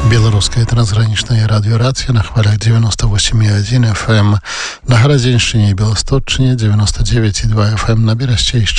Белорусское трансграничное радиорация на хвалях 98,1 FM, на Гарадзенщине и Белосточине 99,2 FM, на Берестейщине